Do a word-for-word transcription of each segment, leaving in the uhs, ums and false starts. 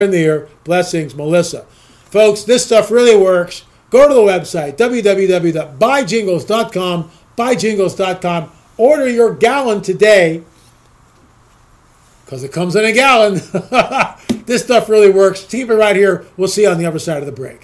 in the air. Blessings, Melissa. Folks, this stuff really works. Go to the website, w w w dot buy jingles dot com, buy jingles dot com. Order your gallon today, because it comes in a gallon. This stuff really works. Keep it right here. We'll see you on the other side of the break.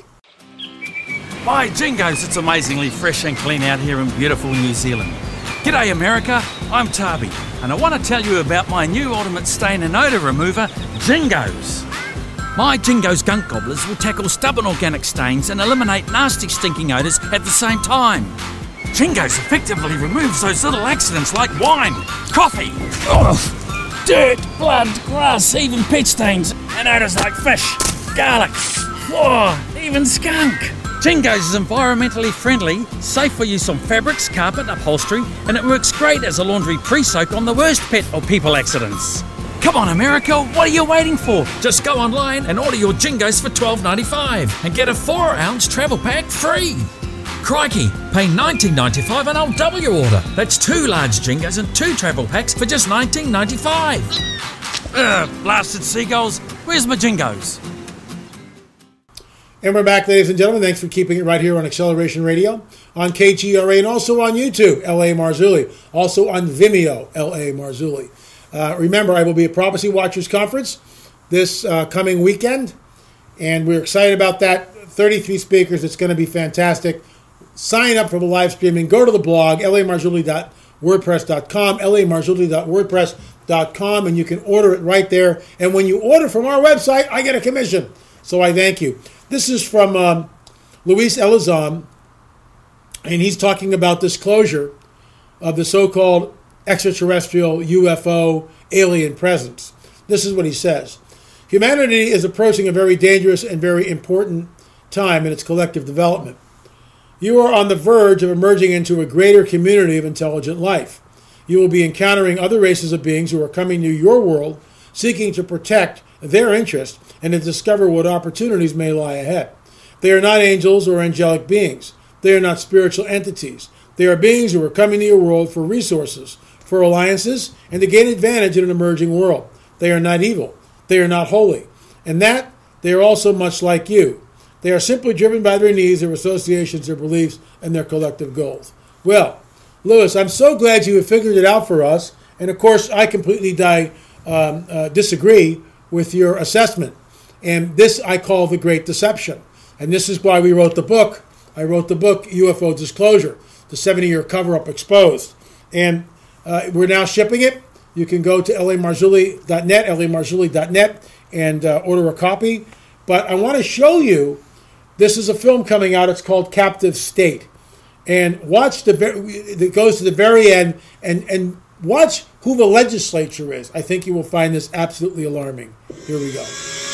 By Jingos, it's amazingly fresh and clean out here in beautiful New Zealand. G'day America, I'm Tarby, and I want to tell you about my new ultimate stain and odour remover, Jingos. My Jingos Gunk Gobblers will tackle stubborn organic stains and eliminate nasty stinking odours at the same time. Jingos effectively removes those little accidents like wine, coffee, ugh, dirt, blood, grass, even pet stains, and odours like fish, garlic, whoa, even skunk. Jingos is environmentally friendly, safe for use on fabrics, carpet, upholstery, and it works great as a laundry pre-soak on the worst pet or people accidents. Come on America, what are you waiting for? Just go online and order your Jingos for twelve ninety-five and get a four ounce travel pack free. Crikey, pay nineteen ninety-five and I'll double your order. That's two large Jingos and two travel packs for just nineteen ninety-five. Ugh, blasted seagulls, where's my Jingos? And we're back, ladies and gentlemen. Thanks for keeping it right here on Acceleration Radio, on K G R A, and also on YouTube, L A Marzulli. Also on Vimeo, L A Marzulli. Uh, remember, I will be at Prophecy Watchers Conference this uh, coming weekend, and we're excited about that. thirty-three speakers. It's going to be fantastic. Sign up for the live streaming. Go to the blog, l a marzulli dot wordpress dot com, l a marzulli dot wordpress dot com, and you can order it right there. And when you order from our website, I get a commission. So I thank you. This is from um, Luis Elizon, and he's talking about disclosure of the so-called extraterrestrial U F O alien presence. This is what he says. Humanity is approaching a very dangerous and very important time in its collective development. You are on the verge of emerging into a greater community of intelligent life. You will be encountering other races of beings who are coming to your world, seeking to protect their interests and to discover what opportunities may lie ahead. They are not angels or angelic beings. They are not spiritual entities. They are beings who are coming to your world for resources, for alliances, and to gain advantage in an emerging world. They are not evil. They are not holy. And that, they are also much like you. They are simply driven by their needs, their associations, their beliefs, and their collective goals. Well, Lewis, I'm so glad you have figured it out for us. And of course, I completely die, um, uh, disagree with your assessment. And this I call the Great Deception. And this is why we wrote the book. I wrote the book, U F O Disclosure, the seventy-year cover-up exposed. And uh, we're now shipping it. You can go to l a marzulli dot net, l a marzulli dot net, and uh, order a copy. But I want to show you, this is a film coming out. It's called Captive State. And watch, the it goes to the very end, and, and watch who the legislature is. I think you will find this absolutely alarming. Here we go.